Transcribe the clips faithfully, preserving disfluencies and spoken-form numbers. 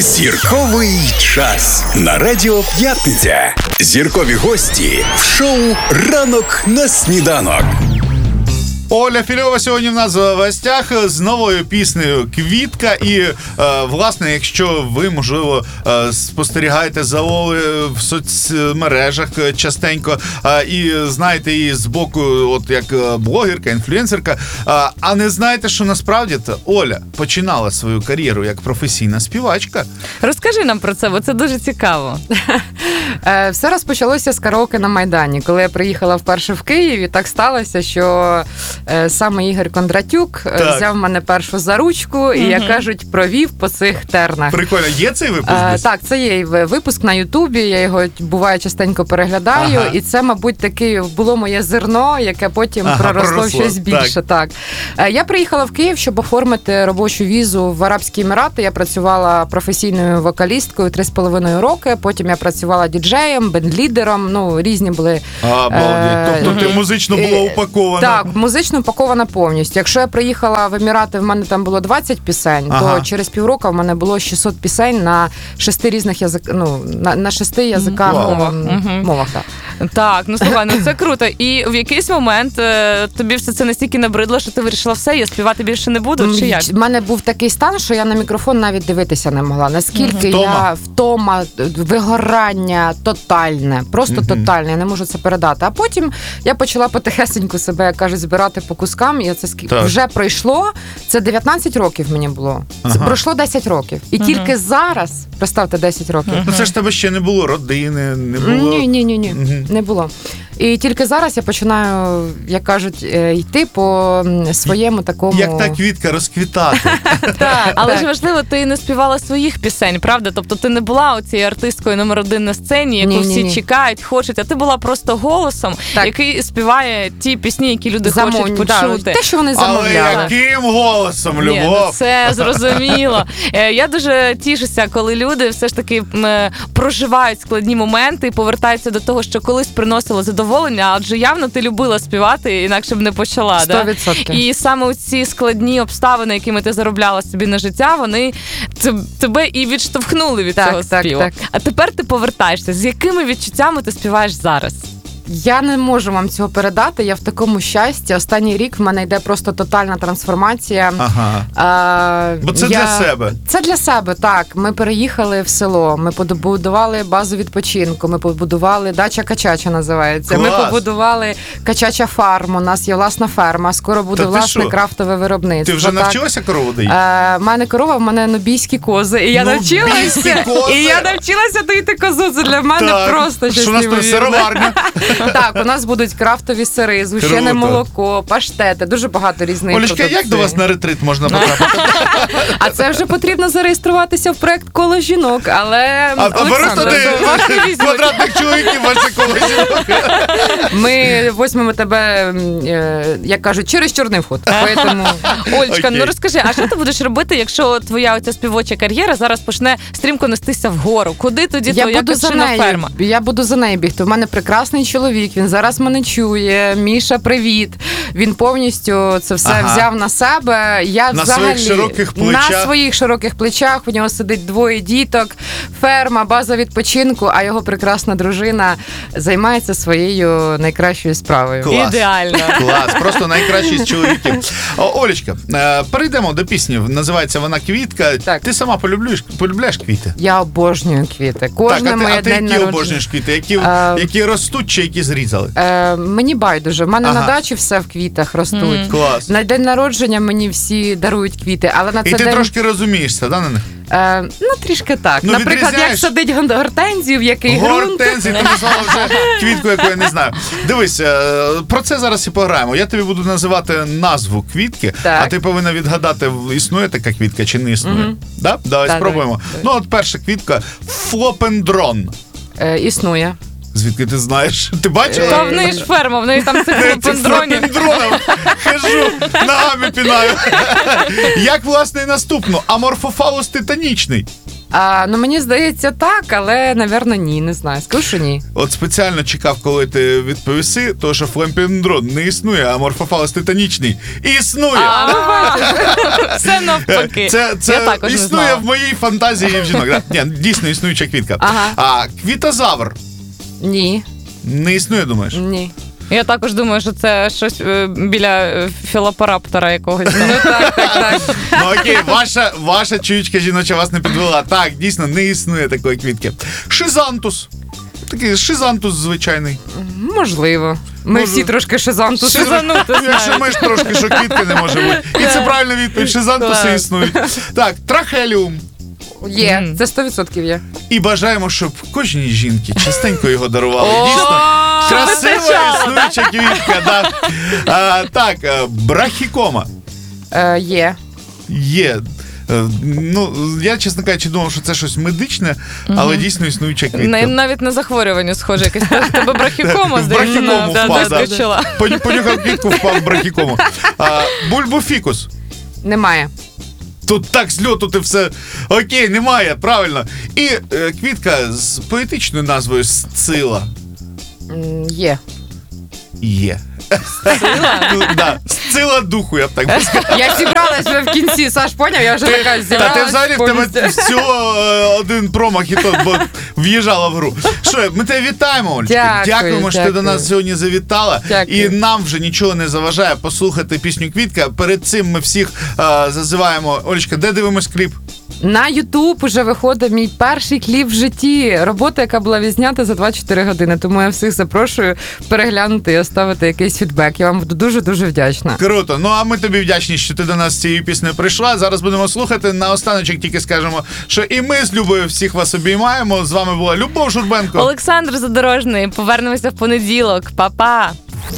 Зірковий час на Радіо П'ятниця. Зіркові гості в шоу «Ранок на сніданок». Оля Фільова сьогодні в нас в гостях з новою піснею «Квітка». І, е, власне, якщо ви, можливо, е, спостерігаєте за Олею в соцмережах частенько е, і знаєте її з боку, от як блогерка, інфлюенсерка, е, а не знаєте, що насправді-то Оля починала свою кар'єру як професійна співачка. Розкажи нам про це, бо це дуже цікаво. Все розпочалося з караоке на Майдані. Коли я приїхала вперше в Київ, і так сталося, що саме Ігор Кондратюк так. взяв мене першу за ручку угу. і, як кажуть, провів по цих тернах. Прикольно. Є цей випуск? А, так, це є випуск на Ютубі, я його, буває, частенько переглядаю, ага. і це, мабуть, таке було моє зерно, яке потім ага, проросло, проросло в щось більше. Так. Так. Я приїхала в Київ, щоб оформити робочу візу в Арабські Емірати. Я працювала професійною вокалісткою три з половиною роки, потім я працювала діджеєм, бенд-лідером, ну, різні були. Обалдеть. Тобто ти музично була упакована? Так, музично упакована повністю. Якщо я приїхала в Емірати, в мене там було двадцять пісень, ага. то через півроку в мене було шістсот пісень на шести різних язик, ну, на, на шести язиках, мовах. М- мовах так. Так, ну слухай, ну це круто. І в якийсь момент е, тобі все це настільки набридло, що ти вирішила все, я співати більше не буду, чи як? У мене був такий стан, що я на мікрофон навіть дивитися не могла. Наскільки Втома. я втома, вигорання тотальне, просто mm-hmm. тотальне, я не можу це передати. А потім я почала потихесеньку себе, як кажуть, збирати по кускам, і це ск... вже пройшло, це дев'ятнадцять років мені було. Це ага. пройшло десять років. І ага. тільки зараз, представте, десять років. Ну це ж тебе ще не було родини, не було... Ні, ні, ні, ні, угу. не було. І тільки зараз я починаю, як кажуть, йти по своєму такому... Як та квітка розквітати. Так, але ж важливо, ти не співала своїх пісень, правда? Тобто ти не була оцією артисткою номер один на сцені, яку всі чекають, хочуть, а ти була просто голосом, який співає ті пісні, які люди хочуть почути. Те, що вони замовляли. Але яким голосом, Любов? Ні, ну це зрозуміло. Я дуже тішуся, коли люди все ж таки проживають складні моменти і повертаються до того, що колись приносило задоволення, адже явно ти любила співати, інакше б не почала. сто відсотків. Да? І саме ці складні обставини, якими ти заробляла собі на життя, вони тебе і відштовхнули від так, цього так, співу. Так. А тепер ти повертаєшся. З якими відчуттями ти співаєш зараз? Я не можу вам цього передати, я в такому щасті. Останній рік в мене йде просто тотальна трансформація. Ага. А, Бо це я... для себе. Це для себе, так. Ми переїхали в село, ми побудували базу відпочинку, ми побудували, дача Качача називається. Клас. Ми побудували Качача фарму, у нас є власна ферма, скоро буде власне крафтове виробництво. Ти вже так. навчилася корову доїти? У мене корова, в мене нубійські кози. І я навчилася, і я навчилася доїти козу. Це для мене так. просто щось неймовірне. Що у нас тут сироварня? Так, у нас будуть крафтові сири, згущене молоко, паштети, дуже багато різних Олечка, продукцій. як до вас на ретрит можна потрапити? А це вже потрібно зареєструватися в проект «Коло жінок», але... А беруть туди квадратних чоловіків, ваше коло жінок. Ми візьмемо тебе, як кажуть, через чорний вход. Поэтому... Олечка, ну розкажи, а що ти будеш робити, якщо твоя оця співоча кар'єра зараз почне стрімко нестися вгору? Куди тоді твоя пташина ферма? Я буду за нею бігти. У мене прекрасний чоловік, він зараз мене чує. Міша, привіт. Він повністю це все ага. взяв на себе. Я на взагалі, своїх широких плечах. На своїх широких плечах. У нього сидить двоє діток, ферма, база відпочинку, а його прекрасна дружина займається своєю найкращою справою. Клас. Ідеально. Клас, просто найкращий з чоловіків. О, Олечка, перейдемо до пісні. Називається вона «Квітка». Так. Ти сама полюбляєш, полюбляєш квіти? Я обожнюю квіти. Кожне так, а моє ти, день а ти які обожнюєш квіти? Які, а, які ростуть чи які зрізали? Е, мені байдуже. В мене ага. на дачі все в квітах ростуть. Mm. Клас. На день народження мені всі дарують квіти. Але на І це ти день... трошки розумієшся, да, на них? Е, ну, трішки так. Ну, наприклад, як садить гортензію, в який ґрунт. Гортензію, ти назвала вже квітку, яку я не знаю. Дивись, про це зараз і пограємо. Я тобі буду називати назву квітки, так. а ти повинна відгадати, існує така квітка чи не існує. Угу. Да? Давай так, спробуємо. Так. Ну, от перша квітка – флопендрон. Е, існує. Звідки ти знаєш? Ти бачила? Та в неї ж ферма, в неї там цих флопендронів. Флопендроном. Хожу, ногами пінаю. Як, власне, і наступну? Аморфофалус титанічний. А, ну, мені здається, так, але, напевно, ні, не знаю. Скажу, що ні. От спеціально чекав, коли ти відповіси, то що флампіндрон не існує, а морфофалос титанічний існує. А, ну, бачиш. Все навпаки. Це, це Я також не існує знала. в моїй фантазії в жінок. Да? Ні, дійсно існуюча квітка. Ага. А квітозавр Ні, не існує, думаєш? ні. Я також думаю, що це щось е, біля е, філопараптора якогось. там. Ну, так, так, так. Ну окей, ваша, ваша чуючка жіноча вас не підвела. Так, дійсно, не існує такої квітки. Шизантус. Такий шизантус звичайний. Можливо. Ми Може- всі трошки шизантуси. Шизанути Якщо знають. ми ж трошки, що квітки не може бути. І це правильна відповідь. Шизантуси Так. існують. Так, трахеліум. Є, Мгм. це сто відсотків є. І бажаємо, щоб кожній жінці частенько його дарували. О, Дійсно, красива вистачало, існуюча квітка. Да. А, так, е, брахікома. Е, є. Є. Е, Ну, я, чесно кажучи, думав, що це щось медичне, але дійсно існуюча На- квітка. Навіть на захворювання схоже якесь. В тебе брахікома, В здається. брахікому да, впав, да, да. скочила. Поню- Понюхав квітку, впав в брахікому. А, бульбофікус. Немає. Тут так з льоту ти все окей, немає, правильно. І е, квітка з поетичною назвою Сцила. М, Є. Є. Ну, да. Сцила духу, я б так би сказав. Я зібралась вже в кінці, Саш, поняв? Я вже така Та зібралась. ти взагалі в тебе повністю. всього е, один промах і то, бо в'їжджала в гру. Що, ми тебе вітаємо, Олечка. Дякую, Дякуємо, що ти до дякую. нас сьогодні завітала. Дякую. І нам вже нічого не заважає послухати пісню Квітка. Перед цим ми всіх е, зазиваємо. Олечка, де дивимось кліп? На Ютуб уже виходить мій перший кліп в житті. Робота, яка була відзнята за двадцять чотири години. Тому я всіх запрошую переглянути і оставити якийсь фідбек. Я вам буду дуже-дуже вдячна. Круто. Ну а ми тобі вдячні, що ти до нас з цією піснею прийшла. Зараз будемо слухати. На останочок тільки скажемо, що і ми з Любою всіх вас обіймаємо. З вами була Любов Журбенко. Олександр Задорожний. Повернемося в понеділок. Па-па.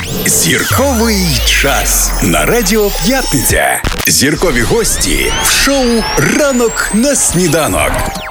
Зірковий час на Радіо П'ятниця. Зіркові гості в шоу «Ранок на сніданок».